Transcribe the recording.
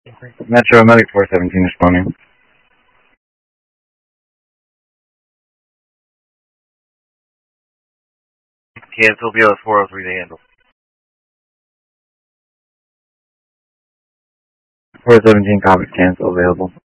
Metro Medic 417 responding. Cancel BLS 403 to handle. 417 copies, cancel available.